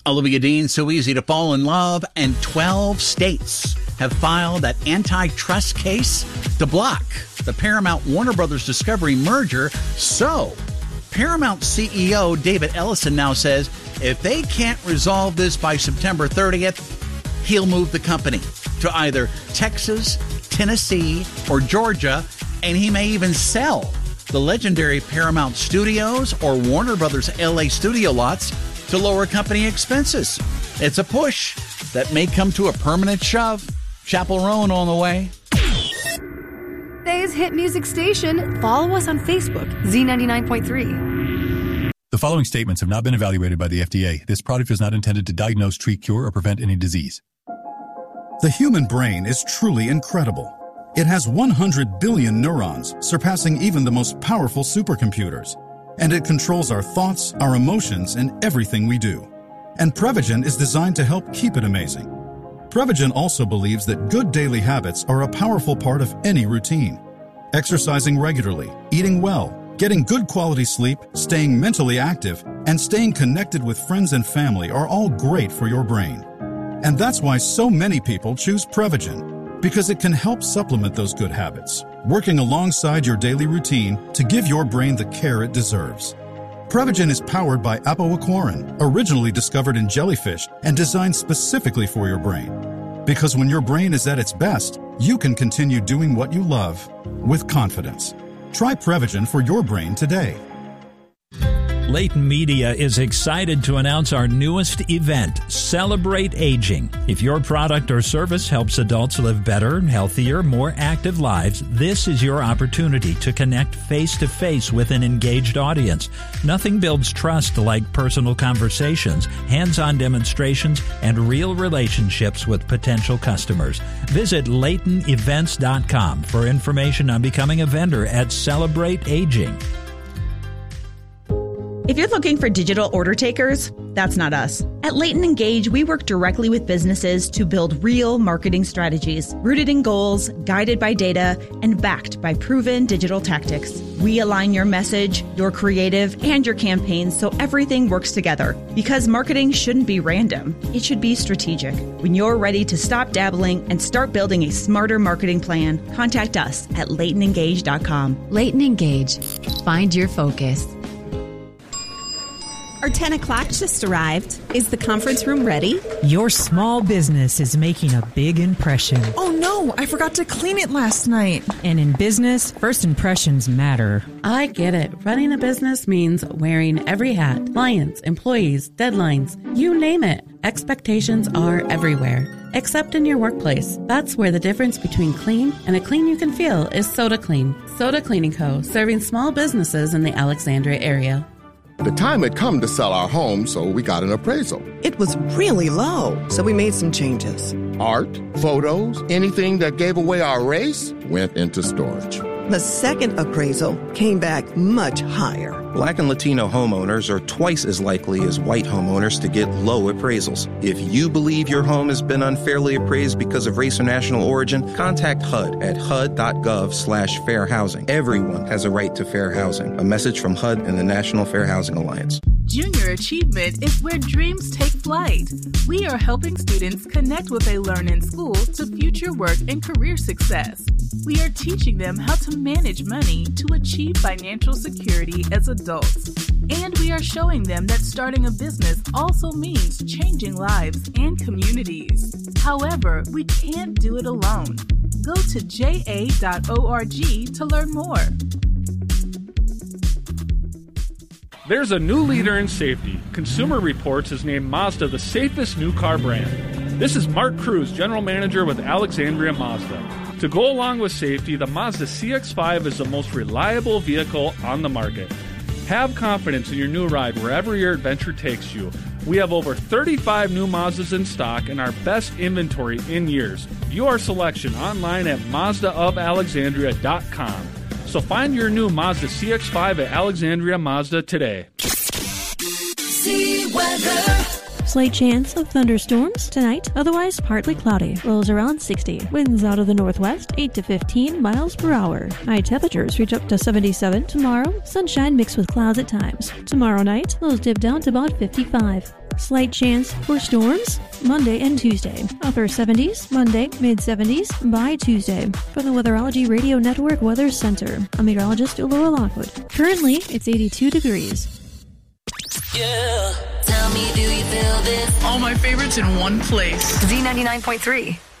Olivia Dean, so easy to fall in love, and 12 states have filed that antitrust case to block the Paramount-Warner Brothers Discovery merger. So, Paramount CEO David Ellison now says if they can't resolve this by September 30th, he'll move the company to either Texas, Tennessee, or Georgia, and he may even sell the legendary Paramount Studios or Warner Brothers LA studio lots to lower company expenses. It's a push that may come to a permanent shove. Chapel Roan on the way. Today's hit music station. Follow us on Facebook, Z99.3. The following statements have not been evaluated by the FDA. This product is not intended to diagnose, treat, cure, or prevent any disease. The human brain is truly incredible. It has 100 billion neurons, surpassing even the most powerful supercomputers. And it controls our thoughts, our emotions, and everything we do. And Prevagen is designed to help keep it amazing. Prevagen also believes that good daily habits are a powerful part of any routine. Exercising regularly, eating well, getting good quality sleep, staying mentally active, and staying connected with friends and family are all great for your brain. And that's why so many people choose Prevagen, because it can help supplement those good habits, working alongside your daily routine to give your brain the care it deserves. Prevagen is powered by apoaquarin, originally discovered in jellyfish and designed specifically for your brain. Because when your brain is at its best, you can continue doing what you love with confidence. Try Prevagen for your brain today. Leighton Media is excited to announce our newest event, Celebrate Aging. If your product or service helps adults live better, healthier, more active lives, this is your opportunity to connect face-to-face with an engaged audience. Nothing builds trust like personal conversations, hands-on demonstrations, and real relationships with potential customers. Visit LeightonEvents.com for information on becoming a vendor at Celebrate Aging. If you're looking for digital order takers, that's not us. At Leighton Engage, we work directly with businesses to build real marketing strategies, rooted in goals, guided by data, and backed by proven digital tactics. We align your message, your creative, and your campaigns so everything works together. Because marketing shouldn't be random. It should be strategic. When you're ready to stop dabbling and start building a smarter marketing plan, contact us at LeightonEngage.com. Leighton Engage. Find your focus. Our 10 o'clock just arrived. Is the conference room ready? Your small business is making a big impression. Oh no, I forgot to clean it last night. And in business, first impressions matter. I get it. Running a business means wearing every hat. Clients, employees, deadlines, you name it. Expectations are everywhere, except in your workplace. That's where the difference between clean and a clean you can feel is Soda Clean. Soda Cleaning Co., serving small businesses in the Alexandria area. The time had come to sell our home, so we got an appraisal. It was really low, so we made some changes. Art, photos, anything that gave away our race went into storage. The second appraisal came back much higher. Black and Latino homeowners are twice as likely as white homeowners to get low appraisals. If you believe your home has been unfairly appraised because of race or national origin, contact HUD at hud.gov/fair housing. Everyone has a right to fair housing. A message from HUD and the National Fair Housing Alliance. Junior Achievement is where dreams take flight. We are helping students connect what they learn in school to future work and career success. We are teaching them how to manage money to achieve financial security as adults. And we are showing them that starting a business also means changing lives and communities. However, we can't do it alone. Go to ja.org to learn more. There's a new leader in safety. Consumer Reports has named Mazda the safest new car brand. This is Mark Cruz, General Manager with Alexandria Mazda. To go along with safety, the Mazda CX-5 is the most reliable vehicle on the market. Have confidence in your new ride wherever your adventure takes you. We have over 35 new Mazdas in stock and our best inventory in years. View our selection online at MazdaofAlexandria.com. So find your new Mazda CX-5 at Alexandria Mazda today. See weather. Slight chance of thunderstorms tonight, otherwise partly cloudy. Lows around 60. Winds out of the northwest, 8 to 15 miles per hour. High temperatures reach up to 77 tomorrow. Sunshine mixed with clouds at times. Tomorrow night, lows dip down to about 55. Slight chance for storms Monday and Tuesday. Upper 70s Monday, mid 70s by Tuesday. From the Weatherology Radio Network Weather Center, I'm meteorologist Laura Lockwood. Currently, it's 82 degrees. Yeah. Tell me, do you feel this? All my favorites in one place. Z99.3.